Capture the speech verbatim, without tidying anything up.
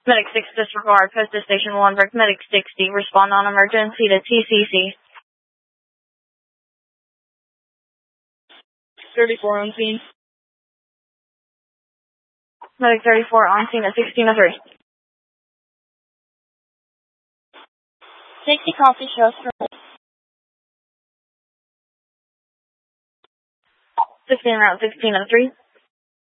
Medic six disregard, post to station one, Brick Medic sixty, respond on emergency to T C C. thirty-four on scene. Medic thirty-four on scene at sixteen oh three. sixty coffee shows for sixteen route sixteen oh three.